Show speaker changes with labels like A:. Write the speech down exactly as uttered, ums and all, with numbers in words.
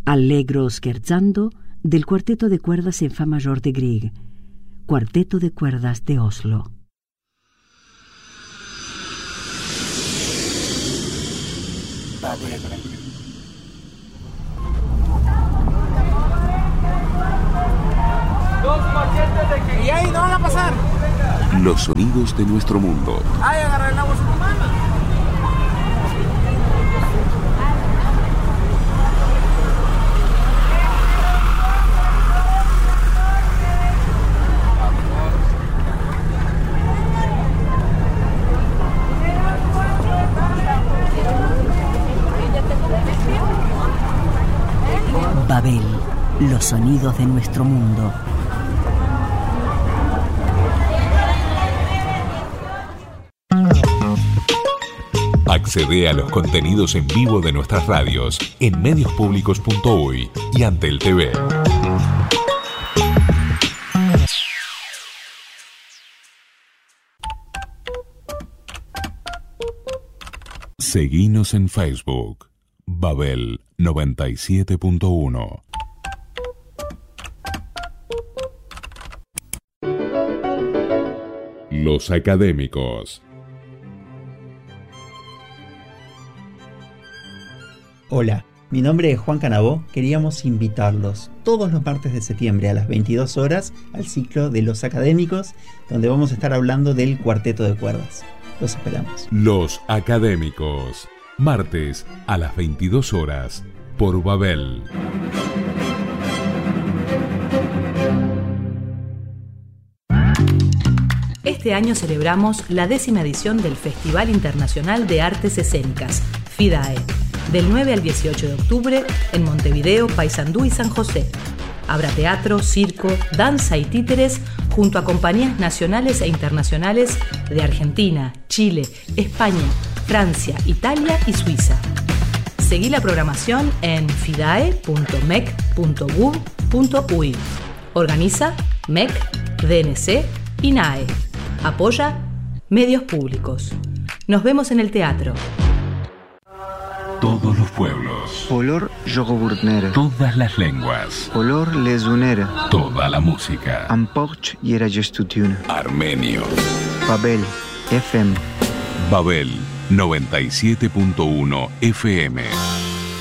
A: Allegro scherzando del cuarteto de cuerdas en fa mayor de Grieg, Cuarteto de cuerdas de Oslo.
B: Y ahí no van a pasar.
C: Los sonidos de nuestro mundo.
B: Ay, agarra el agua su mano.
A: Babel, los sonidos de nuestro mundo.
D: Accede a los contenidos en vivo de nuestras radios en medios públicos punto uy y Antel T V. Seguinos en Facebook, Babel noventa y siete punto uno. Los académicos.
E: Hola, mi nombre es Juan Canabó. Queríamos invitarlos todos los martes de septiembre a las veintidós horas al ciclo de Los Académicos, donde vamos a estar hablando del cuarteto de cuerdas. Los esperamos.
D: Los académicos. Martes a las veintidós horas por Babel.
F: Este año celebramos la décima edición del Festival Internacional de Artes Escénicas, FIDAE, del nueve al dieciocho de octubre en Montevideo, Paysandú y San José. Habrá teatro, circo, danza y títeres junto a compañías nacionales e internacionales de Argentina, Chile, España, Francia, Italia y Suiza. Seguí la programación en fidae punto mec punto gov punto uy. Organiza M E C, D N C y N A E. Apoya Medios Públicos. Nos vemos en el teatro.
D: Todos los pueblos.
G: Olor yogoburtnere.
D: Todas las lenguas.
G: Olor lesunere.
D: Toda la música.
G: Amporch y era gestutune.
D: Armenio.
G: Babel F M.
D: Babel noventa y siete punto uno F M.